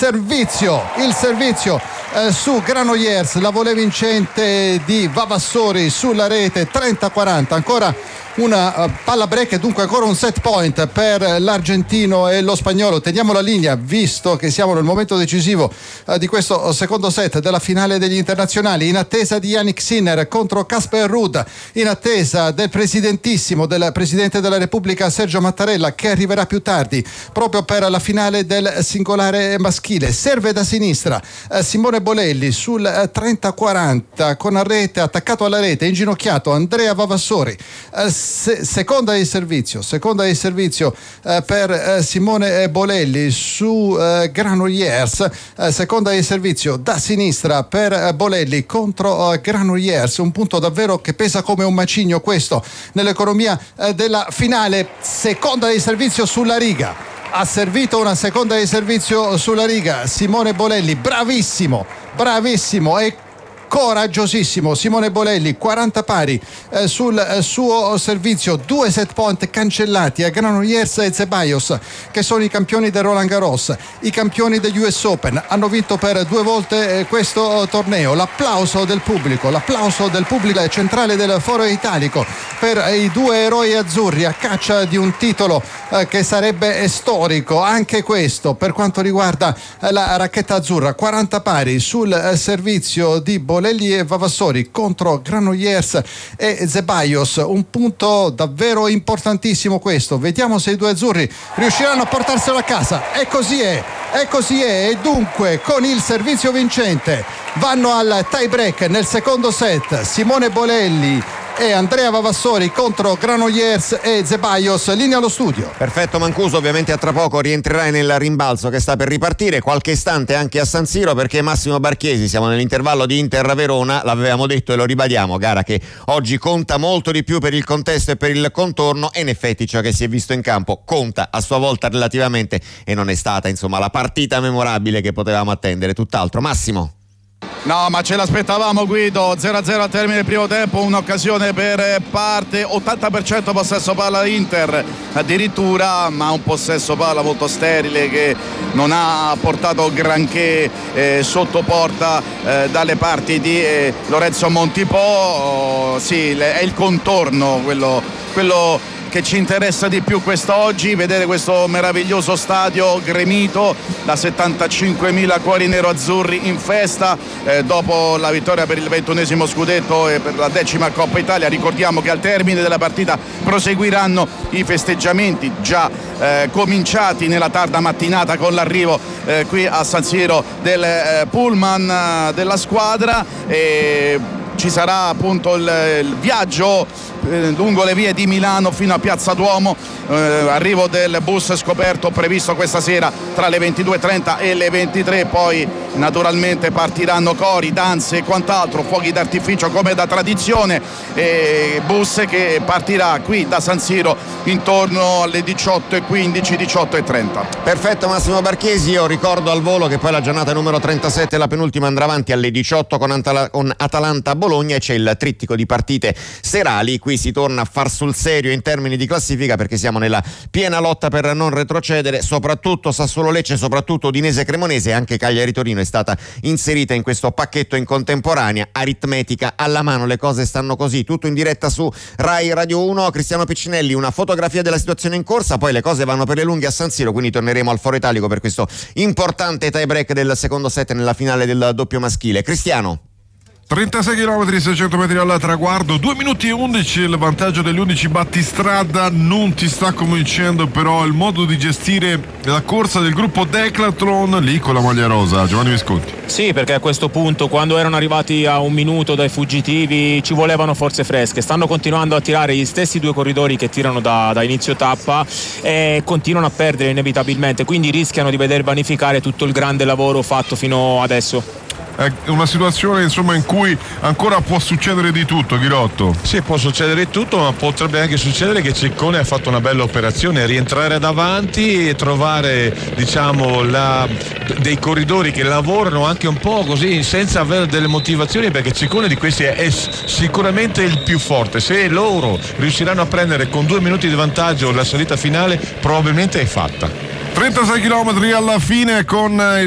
servizio su Granollers, la volée vincente di Vavassori sulla rete, 30-40, ancora una palla break e dunque ancora un set point per l'argentino e lo spagnolo. Teniamo la linea visto che siamo nel momento decisivo di questo secondo set della finale degli internazionali, in attesa di Jannik Sinner contro Casper Ruud, in attesa del presidente della Repubblica Sergio Mattarella, che arriverà più tardi proprio per la finale del singolare maschile. Serve da sinistra Simone Bolelli sul 30-40 con a rete, attaccato alla rete, inginocchiato Andrea Vavassori. Seconda di servizio per Simone Bolelli su Granollers, seconda di servizio da sinistra per Bolelli contro Granollers, un punto davvero che pesa come un macigno questo nell'economia della finale. Seconda di servizio sulla riga, ha servito una seconda di servizio sulla riga Simone Bolelli, bravissimo e coraggiosissimo Simone Bolelli, 40 pari sul suo servizio, 2 set point cancellati a Granollers e Zeballos, che sono i campioni del Roland Garros, i campioni degli US Open, hanno vinto per 2 volte questo torneo. L'applauso del pubblico centrale del Foro Italico per i 2 eroi azzurri a caccia di un titolo che sarebbe storico anche questo per quanto riguarda la racchetta azzurra. 40 pari sul servizio di Bolelli e Vavassori contro Granollers e Zeballos, un punto davvero importantissimo questo. Vediamo se i 2 azzurri riusciranno a portarselo a casa. E così è, e dunque con il servizio vincente vanno al tie break nel secondo set Simone Bolelli e Andrea Vavassori contro Granollers e Zeballos. Linea allo studio. Perfetto Mancuso, ovviamente a tra poco rientrerai nel rimbalzo che sta per ripartire, qualche istante anche a San Siro, perché Massimo Barchesi, siamo nell'intervallo di Inter-Verona, l'avevamo detto e lo ribadiamo, gara che oggi conta molto di più per il contesto e per il contorno, e in effetti ciò che si è visto in campo conta a sua volta relativamente, e non è stata insomma la partita memorabile che potevamo attendere, tutt'altro. Massimo. No, ma ce l'aspettavamo, Guido. 0-0 al termine del primo tempo, un'occasione per parte, 80% possesso palla Inter addirittura, ma un possesso palla molto sterile che non ha portato granché sotto porta dalle parti di Lorenzo Montipò. Sì, è il contorno quello che ci interessa di più quest'oggi, vedere questo meraviglioso stadio gremito da 75.000 cuori nero-azzurri in festa dopo la vittoria per il 21esimo scudetto e per la 10ª Coppa Italia. Ricordiamo che al termine della partita proseguiranno i festeggiamenti già cominciati nella tarda mattinata con l'arrivo qui a San Siro del pullman della squadra, e ci sarà appunto il viaggio lungo le vie di Milano fino a Piazza Duomo, arrivo del bus scoperto previsto questa sera tra le 22:30 e le 23, poi naturalmente partiranno cori, danze e quant'altro, fuochi d'artificio come da tradizione, bus che partirà qui da San Siro intorno alle 18:15, 18:30. Perfetto Massimo Barchesi, io ricordo al volo che poi la giornata numero 37, la penultima, andrà avanti alle 18 con Atalanta-Bologna, e c'è il trittico di partite serali. Qui si torna a far sul serio in termini di classifica, perché siamo nella piena lotta per non retrocedere, soprattutto Sassuolo-Lecce, soprattutto Udinese-Cremonese, anche Cagliari-Torino è stata inserita in questo pacchetto in contemporanea. Aritmetica alla mano, le cose stanno così. Tutto in diretta su Rai Radio 1. Cristiano Piccinelli, una fotografia della situazione in corsa, poi le cose vanno per le lunghe a San Siro, quindi torneremo al Foro Italico per questo importante tie break del secondo set nella finale del doppio maschile. Cristiano. 36 km, 600 metri al traguardo, 2 minuti e 11 il vantaggio degli 11 battistrada. Non ti sta convincendo però il modo di gestire la corsa del gruppo Decathlon lì con la maglia rosa, Giovanni Visconti? Sì, perché a questo punto, quando erano arrivati a un minuto dai fuggitivi, ci volevano forze fresche. Stanno continuando a tirare gli stessi 2 corridori che tirano da inizio tappa e continuano a perdere inevitabilmente, quindi rischiano di veder vanificare tutto il grande lavoro fatto fino adesso. È una situazione insomma in cui ancora può succedere di tutto, Ghirotto. Sì, può succedere di tutto, ma potrebbe anche succedere che Ciccone ha fatto una bella operazione, rientrare davanti e trovare dei corridori che lavorano anche un po' così senza avere delle motivazioni, perché Ciccone di questi è sicuramente il più forte. Se loro riusciranno a prendere con 2 minuti di vantaggio la salita finale, probabilmente è fatta. 36 km alla fine con